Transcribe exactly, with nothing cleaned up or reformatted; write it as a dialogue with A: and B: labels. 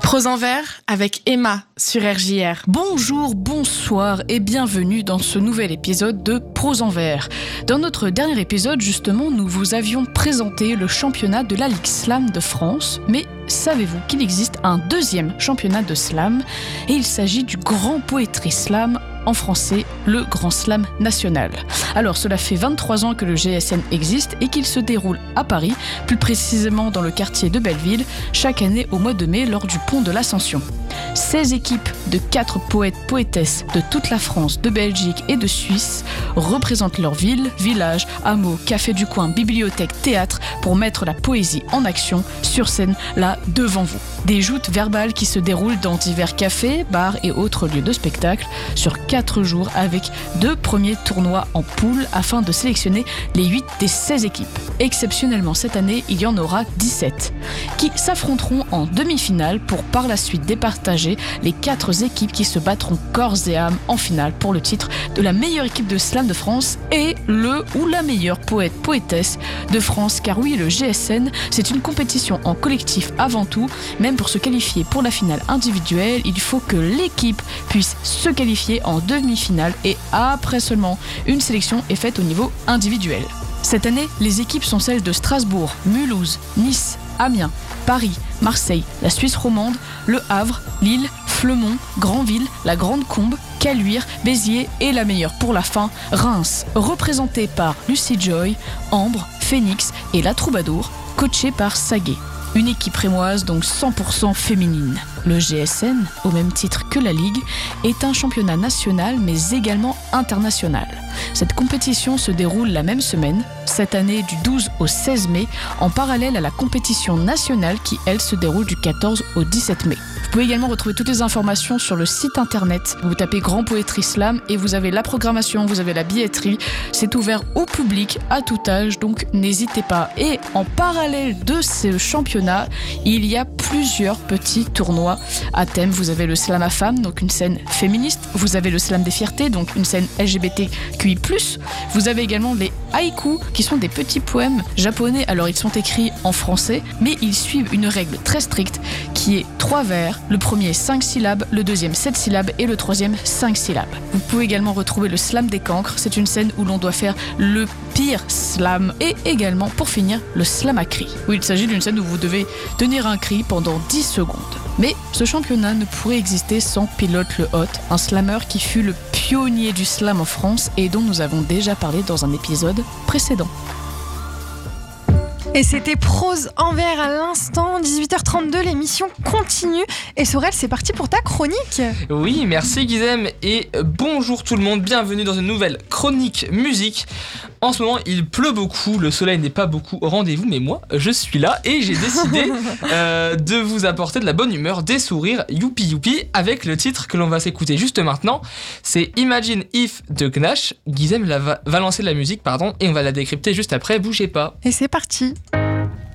A: Prose en vers avec Emma sur R J R.
B: Bonjour, bonsoir et bienvenue dans ce nouvel épisode de Prose en vers. Dans notre dernier épisode, justement, nous vous avions présenté le championnat de la Ligue Slam de France, mais savez-vous qu'il existe un deuxième championnat de slam et il s'agit du Grand Poétry Slam, en français, le Grand Slam National. Alors, cela fait vingt-trois ans que le G S N existe et qu'il se déroule à Paris, plus précisément dans le quartier de Belleville, chaque année au mois de mai lors du pont de l'Ascension. seize équipes de quatre poètes poétesses de toute la France, de Belgique et de Suisse représentent leur ville, village, hameau, café du coin, bibliothèque, théâtre pour mettre la poésie en action sur scène, là, devant vous. Des joutes verbales qui se déroulent dans divers cafés, bars et autres lieux de spectacle sur quatre jours avec deux premiers tournois en poule afin de sélectionner les huit des seize équipes. Exceptionnellement, cette année, il y en aura dix-sept qui s'affronteront en demi-finale pour par la suite départager les quatre équipes qui se battront corps et âme en finale pour le titre de la meilleure équipe de slam de France et le ou la meilleure poète poétesse de France. Car oui, le G S N, c'est une compétition en collectif avant tout. Même pour se qualifier pour la finale individuelle, il faut que l'équipe puisse se qualifier en demi-finale et après seulement une sélection est faite au niveau individuel. Cette année, les équipes sont celles de Strasbourg, Mulhouse, Nice, Amiens, Paris, Marseille, la Suisse romande, Le Havre, Lille, Flemont, Granville, la Grande Combe, Caluire, Béziers et la meilleure pour la fin, Reims, représentée par Lucie Joy, Ambre, Phoenix et La Troubadour, coachée par Saguet. Une équipe rémoise donc cent pour cent féminine. Le G S N, au même titre que la Ligue, est un championnat national mais également international. Cette compétition se déroule la même semaine, cette année du douze au seize mai, en parallèle à la compétition nationale qui, elle, se déroule du quatorze au dix-sept mai. Vous pouvez également retrouver toutes les informations sur le site internet. Vous tapez Grand Poétry Slam et vous avez la programmation, vous avez la billetterie. C'est ouvert au public à tout âge, donc n'hésitez pas. Et en parallèle de ce championnat, il y a plusieurs petits tournois à thème. Vous avez le slam à femmes, donc une scène féministe. Vous avez le slam des fiertés, donc une scène L G B T Q I plus. Vous avez également les haïkus, qui sont des petits poèmes japonais. Alors ils sont écrits en français, mais ils suivent une règle très stricte qui est trois vers. Le premier cinq syllabes, le deuxième sept syllabes et le troisième cinq syllabes. Vous pouvez également retrouver le slam des cancres. C'est une scène où l'on doit faire le pire slam. Et également, pour finir, le slam à cri, où il s'agit d'une scène où vous devez tenir un cri pendant dix secondes. Mais ce championnat ne pourrait exister sans Pilote Le Hot, un slammer qui fut le pionnier du slam en France et dont nous avons déjà parlé dans un épisode précédent.
C: Et c'était Prose en vers à l'instant, dix-huit heures trente-deux, l'émission continue. Et Sorel, c'est parti pour ta chronique.
D: Oui, merci Guizem et bonjour tout le monde, bienvenue dans une nouvelle chronique musique. En ce moment, il pleut beaucoup, le soleil n'est pas beaucoup au rendez-vous, mais moi, je suis là et j'ai décidé euh, de vous apporter de la bonne humeur, des sourires, youpi youpi, avec le titre que l'on va s'écouter juste maintenant. C'est Imagine If de Gnash. Guizem va, va lancer la musique, pardon, et on va la décrypter juste après, bougez pas.
C: Et c'est parti.